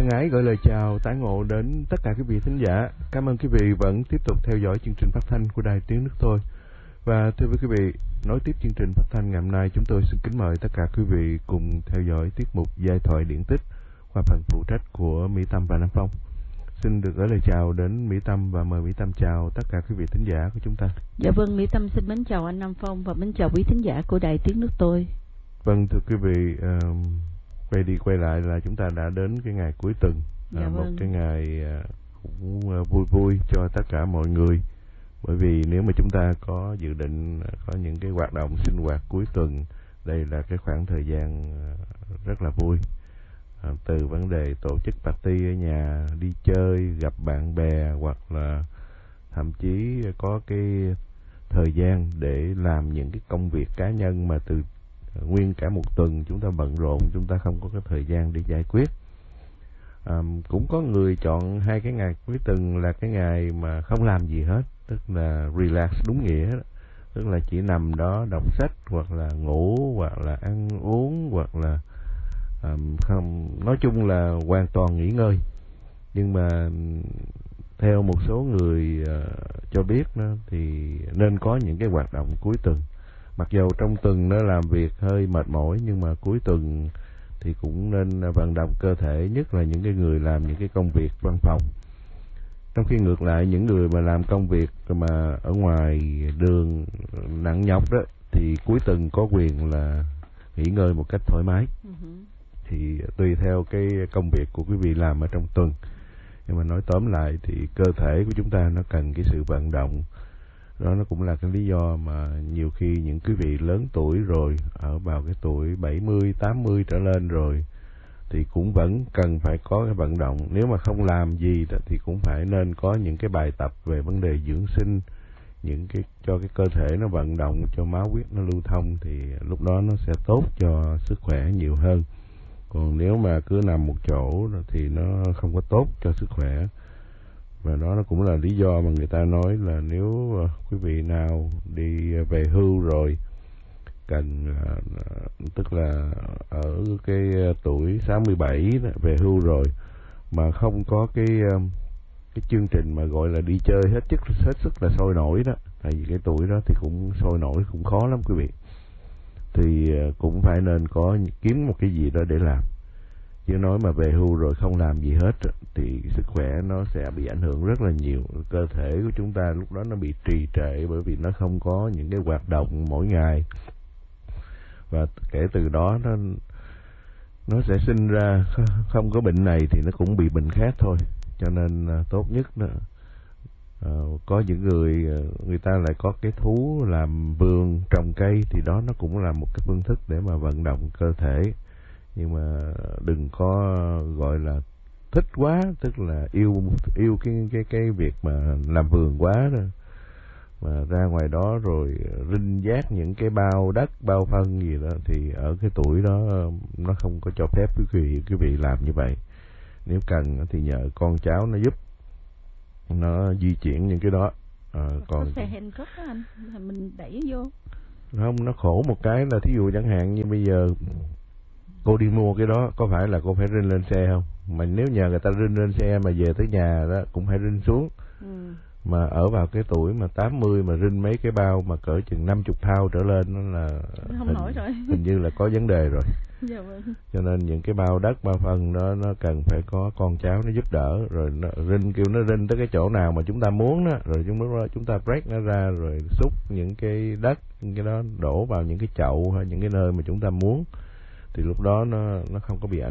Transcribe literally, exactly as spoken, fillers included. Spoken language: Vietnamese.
Thân ái gửi lời chào tái ngộ đến tất cả quý vị thính giả. Cảm ơn quý vị vẫn tiếp tục theo dõi chương trình phát thanh của Đài Tiếng Nước Tôi. Và thưa quý vị, nối tiếp chương trình phát thanh ngày hôm nay, chúng tôi xin kính mời tất cả quý vị cùng theo dõi tiết mục Giai thoại điển tích qua phần phụ trách của Mỹ Tâm và Nam Phong. Xin được gửi lời chào đến Mỹ Tâm và mời Mỹ Tâm chào tất cả quý vị thính giả của chúng ta. Dạ vâng, Mỹ Tâm xin mến chào anh Nam Phong và mến chào quý thính giả của Đài Tiếng Nước Tôi. Vâng, thưa quý vị, uh, quay đi quay lại là chúng ta đã đến cái ngày cuối tuần, dạ uh, vâng. một cái ngày uh, cũng uh, vui vui cho tất cả mọi người. Bởi vì nếu mà chúng ta có dự định uh, có những cái hoạt động sinh hoạt cuối tuần, đây là cái khoảng thời gian uh, rất là vui. Uh, từ vấn đề tổ chức party ở nhà, đi chơi, gặp bạn bè, hoặc là thậm chí có cái thời gian để làm những cái công việc cá nhân mà từ nguyên cả một tuần chúng ta bận rộn, chúng ta không có cái thời gian để giải quyết. À, cũng có người chọn hai cái ngày cuối tuần là cái ngày mà không làm gì hết, tức là relax đúng nghĩa đó. Tức là chỉ nằm đó đọc sách, hoặc là ngủ, hoặc là ăn uống, hoặc là à, không, nói chung là hoàn toàn nghỉ ngơi. Nhưng mà theo một số người uh, cho biết đó, thì nên có những cái hoạt động cuối tuần. Mặc dù trong tuần nó làm việc hơi mệt mỏi, nhưng mà cuối tuần thì cũng nên vận động cơ thể, nhất là những cái người làm những cái công việc văn phòng. Trong khi ngược lại, những người mà làm công việc mà ở ngoài đường nặng nhọc đó, thì cuối tuần có quyền là nghỉ ngơi một cách thoải mái. Uh-huh. Thì tùy theo cái công việc của quý vị làm ở trong tuần. Nhưng mà nói tóm lại thì cơ thể của chúng ta nó cần cái sự vận động. Đó nó cũng là cái lý do mà nhiều khi những quý vị lớn tuổi rồi, ở vào cái tuổi bảy mươi, tám mươi trở lên rồi, thì cũng vẫn cần phải có cái vận động. Nếu mà không làm gì đó, thì cũng phải nên có những cái bài tập về vấn đề dưỡng sinh, những cái cho cái cơ thể nó vận động, cho máu huyết nó lưu thông, thì lúc đó nó sẽ tốt cho sức khỏe nhiều hơn. Còn nếu mà cứ nằm một chỗ thì nó không có tốt cho sức khỏe. Và đó nó cũng là lý do mà người ta nói là nếu uh, quý vị nào đi về hưu rồi, cần uh, tức là ở cái uh, tuổi sáu mươi bảy đó, về hưu rồi, mà không có cái uh, cái chương trình mà gọi là đi chơi hết sức hết sức là sôi nổi đó. Tại vì cái tuổi đó thì cũng sôi nổi cũng khó lắm quý vị. Thì uh, cũng phải nên có kiếm một cái gì đó để làm. Chứ nói mà về hưu rồi không làm gì hết thì sức khỏe nó sẽ bị ảnh hưởng rất là nhiều. Cơ thể của chúng ta lúc đó nó bị trì trệ, bởi vì nó không có những cái hoạt động mỗi ngày. Và kể từ đó nó nó sẽ sinh ra, không có bệnh này thì nó cũng bị bệnh khác thôi. Cho nên tốt nhất đó, uh, có những người người ta lại có cái thú làm vườn trồng cây, thì đó nó cũng là một cái phương thức để mà vận động cơ thể. Nhưng mà đừng có gọi là thích quá, tức là yêu yêu cái cái cái việc mà làm vườn quá đó, mà ra ngoài đó rồi rinh vác những cái bao đất, bao phân gì đó, thì ở cái tuổi đó nó không có cho phép quý vị quý vị làm như vậy. Nếu cần thì nhờ con cháu nó giúp nó di chuyển những cái đó. À, còn có xe Hancock đó anh, mình đẩy vô. Không, nó khổ một cái là thí dụ chẳng hạn như bây giờ cô đi mua cái đó, có phải là cô phải rinh lên xe không? Mà nếu nhờ người ta rinh lên xe mà về tới nhà đó cũng phải rinh xuống. Ừ. Mà ở vào cái tuổi mà tám mươi mà rinh mấy cái bao mà cỡ chừng năm mươi thao trở lên, nó là không hình, nổi rồi. Hình như là có vấn đề rồi. Dạ vâng. Cho nên những cái bao đất, bao phân đó nó cần phải có con cháu nó giúp đỡ, rồi nó rinh, kêu nó rinh tới cái chỗ nào mà chúng ta muốn đó, rồi chúng nó chúng ta break nó ra, rồi xúc những cái đất, những cái đó đổ vào những cái chậu hay những cái nơi mà chúng ta muốn, thì lúc đó nó nó không có bị ảnh